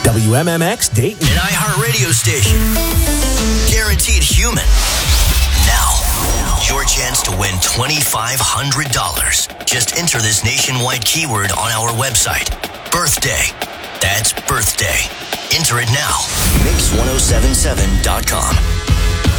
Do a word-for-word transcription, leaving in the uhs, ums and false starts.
W M M X Dayton. An iHeart radio station. Guaranteed human. Now, your chance to win twenty-five hundred dollars. Just enter this nationwide keyword on our website. Birthday. That's birthday. Enter it now. mix ten seventy-seven dot com.